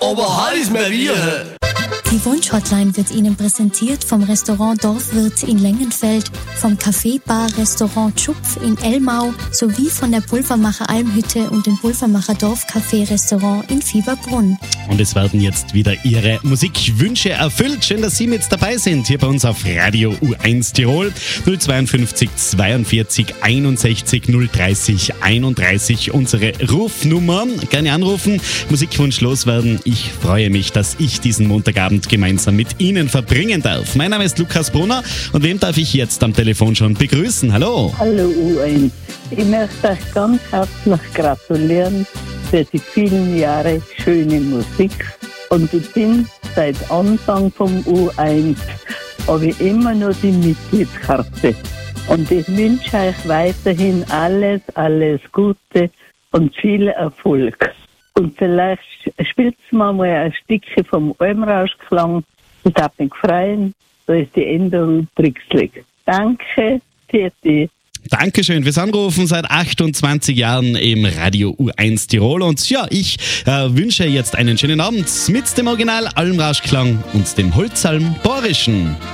aber heiß mehr wie. Die Wunsch-Hotline wird Ihnen präsentiert vom Restaurant Dorfwirt in Lengenfeld, vom Café Bar Restaurant Schupf in Elmau sowie von der Pulvermacher Almhütte und dem Pulvermacher Dorfcafé Restaurant in Fieberbrunn. Und es werden jetzt wieder Ihre Musikwünsche erfüllt. Schön, dass Sie mit dabei sind, hier bei uns auf Radio U1 Tirol. 052 42 61 030 31, unsere Rufnummer. Gerne anrufen, Musikwunsch loswerden. Ich freue mich, dass ich diesen Montagabend gemeinsam mit Ihnen verbringen darf. Mein Name ist Lukas Brunner und wem darf ich jetzt am Telefon schon begrüßen? Hallo. Hallo U1. Ich möchte euch ganz herzlich gratulieren für die vielen Jahre schöne Musik. Und ich bin seit Anfang vom U1, habe ich immer noch die Mitgliedskarte. Und ich wünsche euch weiterhin alles Gute und viel Erfolg. Und vielleicht spielt mir mal ein Stückchen vom Almrauschklang. Das hat mich gefreut. Da ist die Änderung Trixlig. Danke, Titi. Dankeschön fürs Anrufen seit 28 Jahren im Radio U1 Tirol. Und ja, ich wünsche jetzt einen schönen Abend mit dem Original Almrauschklang und dem Holzalm Borischen.